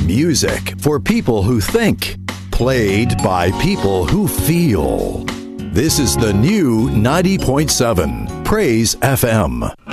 Music for people who think. Played by people who feel. This is the new 90.7 Praise FM.